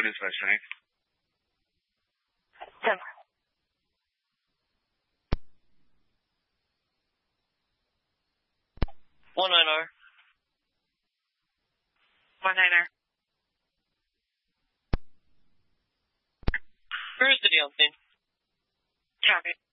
Students listening. 10. 190. 190. Cruise to the on scene. Copy.